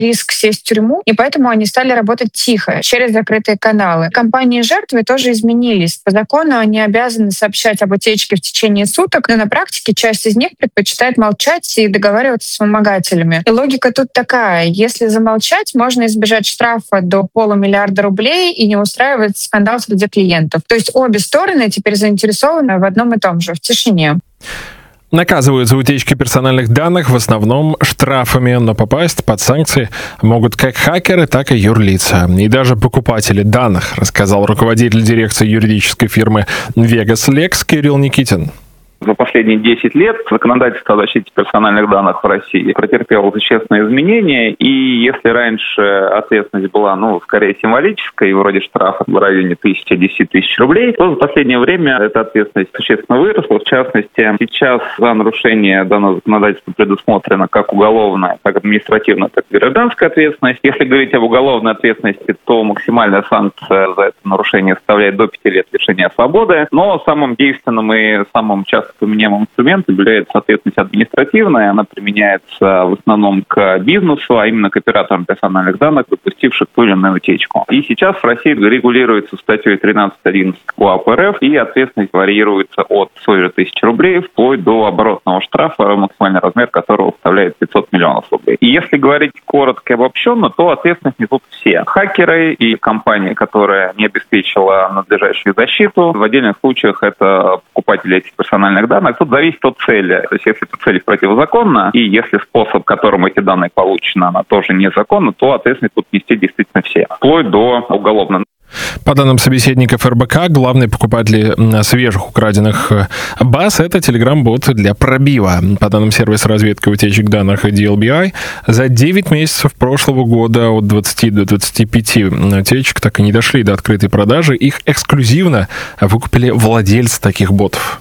риск сесть в тюрьму, и поэтому они стали работать тихо, через закрытые каналы. Компании жертвы тоже изменились. По закону они обязаны сообщать об утечке в течение суток, но на практике часть из них предпочитает молчать и договариваться с вымогателями. И логика тут такая. Если замолчать, можно избежать штрафа до $500 000 рублей и не устраивать скандал среди клиентов. То есть обе стороны теперь заинтересованы в одном и том же, в тишине. Наказывают за утечки персональных данных в основном штрафами, но попасть под санкции могут как хакеры, так и юрлица. И даже покупатели данных, рассказал руководитель дирекции юридической фирмы Vegas Lex Кирилл Никитин. За последние 10 лет законодательство о защите персональных данных в России претерпело существенные изменения, и если раньше ответственность была, скорее символической, вроде штрафа в районе 10-10 тысяч рублей, то за последнее время эта ответственность существенно выросла. В частности, сейчас за нарушение данного законодательства предусмотрена как уголовная, так и административная, так и гражданская ответственность. Если говорить об уголовной ответственности, то максимальная санкция за это нарушение составляет до 5 лет лишения свободы, но самым действенным и самым часто применяемым инструментом является ответственность административная. Она применяется в основном к бизнесу, а именно к операторам персональных данных, допустивших ту или иную утечку. И сейчас в России регулируется статьей 13.11 КоАП РФ, и ответственность варьируется от 100 тысяч рублей вплоть до оборотного штрафа, максимальный размер которого составляет 500 миллионов рублей. И если говорить коротко и обобщенно, то ответственность несут все. Хакеры и компании, которая не обеспечила надлежащую защиту. В отдельных случаях это покупатели этих персональных данных. Тут зависит от цели. То есть если эта цель противозаконна, и если способ, которым эти данные получены, она тоже незаконна, то ответственность тут нести действительно все. Вплоть до уголовного. По данным собеседников РБК, главные покупатели свежих украденных баз — это Telegram-бот для пробива. По данным сервиса разведки утечек данных DLBI, за 9 месяцев прошлого года от 20 до 25 утечек так и не дошли до открытой продажи. Их эксклюзивно выкупили владельцы таких ботов.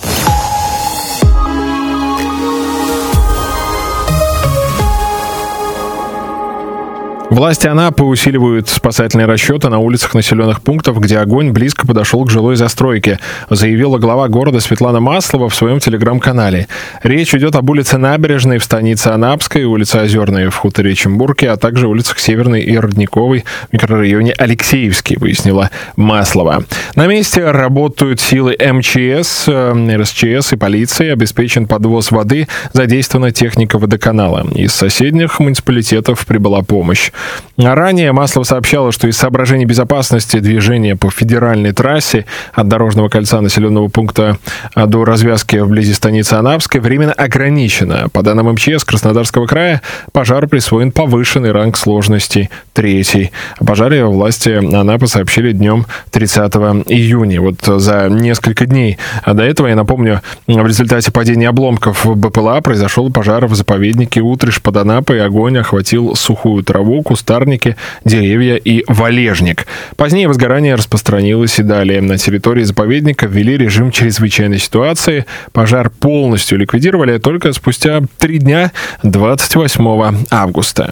Власти Анапы усиливают спасательные расчеты на улицах населенных пунктов, где огонь близко подошел к жилой застройке, заявила глава города Светлана Маслова в своем телеграм-канале. Речь идет об улице Набережной в станице Анапской, улице Озерной в хуторе Чембурке, а также улицах Северной и Родниковой в микрорайоне Алексеевский, выяснила Маслова. На месте работают силы МЧС, РСЧС и полиции, обеспечен подвоз воды, задействована техника водоканала. Из соседних муниципалитетов прибыла помощь. Ранее Маслова сообщала, что из соображений безопасности движения по федеральной трассе от дорожного кольца населенного пункта до развязки вблизи станицы Анапской временно ограничено. По данным МЧС Краснодарского края, пожару присвоен повышенный ранг сложности 3. О пожаре власти Анапы сообщили днем 30 июня. Вот за несколько дней до этого, я напомню, в результате падения обломков БПЛА произошел пожар в заповеднике Утриш под Анапой. Огонь охватил сухую траву, кустарники, деревья и валежник. Позднее возгорание распространилось и далее. На территории заповедника ввели режим чрезвычайной ситуации. Пожар полностью ликвидировали только спустя 3 дня, 28 августа.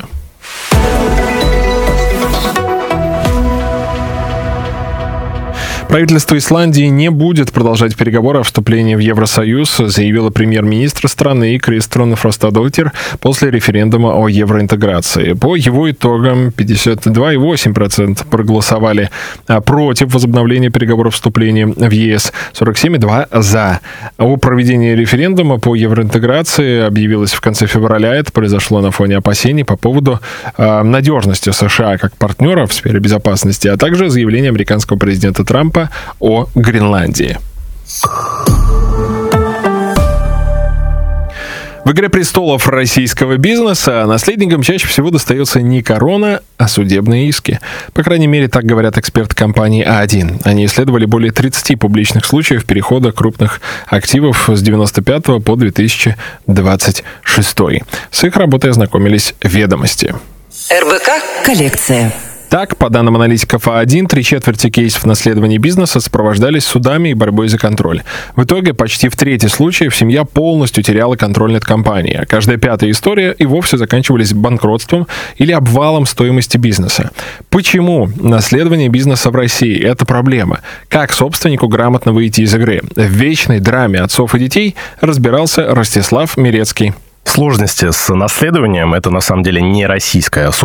Правительство Исландии не будет продолжать переговоры о вступлении в Евросоюз, заявила премьер-министр страны Кристрún Фростадóttir после референдума о евроинтеграции. По его итогам 52,8% проголосовали против возобновления переговоров вступления в ЕС, 47,2% за. О проведении референдума по евроинтеграции объявилось в конце февраля. Это произошло на фоне опасений по поводу надежности США как партнера в сфере безопасности, а также заявления американского президента Трампа о Гренландии. В «Игре престолов» российского бизнеса наследникам чаще всего достается не корона, а судебные иски. По крайней мере, так говорят эксперты компании А1. Они исследовали более 30 публичных случаев перехода крупных активов с 1995 по 2026. С их работой ознакомились «Ведомости». РБК «Коллекция». Так, по данным аналитиков А1, 3/4 кейсов наследования бизнеса сопровождались судами и борьбой за контроль. В итоге почти в трети случаев семья полностью теряла контроль над компанией, а каждая 5-я история и вовсе заканчивались банкротством или обвалом стоимости бизнеса. Почему наследование бизнеса в России – это проблема? Как собственнику грамотно выйти из игры? В вечной драме отцов и детей разбирался Ростислав Мирецкий. Сложности с наследованием — это на самом деле не российская особенность.